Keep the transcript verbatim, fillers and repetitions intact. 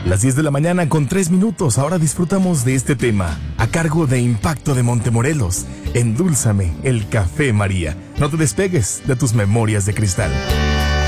Las diez de la mañana con tres minutos. Ahora disfrutamos de este tema a cargo de Impacto de Montemorelos. Endúlzame el café, María. No te despegues de tus memorias de cristal.